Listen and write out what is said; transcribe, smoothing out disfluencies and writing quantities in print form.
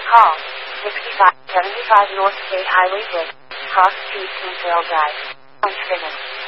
Call 6575 North State Highway 6, Cross Street, Kingsville Drive. Untriven.